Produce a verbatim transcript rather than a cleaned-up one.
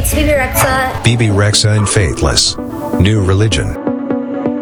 it's Bebe Rexha. Bebe Rexha and Faithless. New religion.